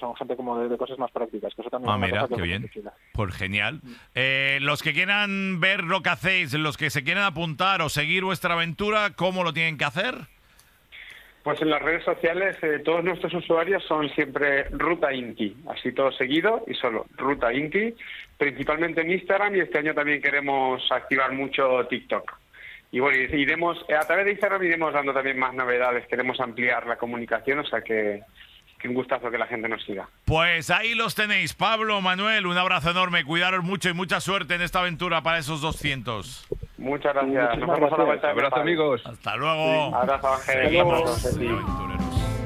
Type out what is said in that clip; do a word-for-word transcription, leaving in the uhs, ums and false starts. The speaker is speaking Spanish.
son gente como de, de cosas más prácticas, que eso también Ah, es una mira, cosa que qué es bien. bastante chula. Pues genial. Eh, los que quieran ver lo que hacéis, los que se quieran apuntar o seguir vuestra aventura, ¿cómo lo tienen que hacer? Pues en las redes sociales eh, todos nuestros usuarios son siempre Ruta Inti, así todo seguido y solo Ruta Inti, principalmente en Instagram, y este año también queremos activar mucho TikTok. Y bueno, iremos, a través de Instagram iremos dando también más novedades, queremos ampliar la comunicación, o sea que, que un gustazo que la gente nos siga. Pues ahí los tenéis, Pablo, Manuel, un abrazo enorme, cuidaros mucho y mucha suerte en esta aventura para esos doscientos. Muchas gracias, Muchísimas nos vemos a la gracias. vuelta. Abrazo, amigos. Hasta luego. Abrazo, Ángel. Seguimos Hasta luego. en la aventura.